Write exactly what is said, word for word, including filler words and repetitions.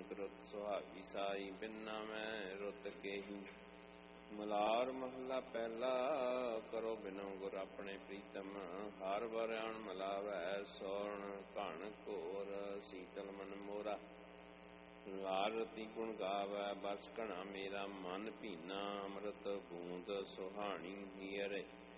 ਨਾਨਕ ਰੁੱਤ ਸੁਹਾਗੀ ਸਾਈ, ਬਿਨਾ ਮੈਂ ਰੁੱਤ ਕੇਹੀ। ਮਲਾਰ ਮਹੱਲਾ ਪਹਿਲਾ, ਕਰੋ ਬਿਨੋ ਗੁਰ ਆਪਣੇ ਪ੍ਰੀਤਮ, ਹਰ ਵਰਿਆਣ ਮਲਾਵੈ ਸੋਰਣ ਘਣ ਘੋਰ, ਸੀਤਲ ਮਨ ਮੋਰਾ ਲਾਲ ਰਤੀ ਗੁਣ ਗਾਵੈ, ਬਸ ਘਣਾ ਮੇਰਾ ਮਨ ਭੀਨਾ, ਅੰਮ੍ਰਿਤ ਬੂੰਦ ਸੁਹਾਣੀ ਹੀਅਰ।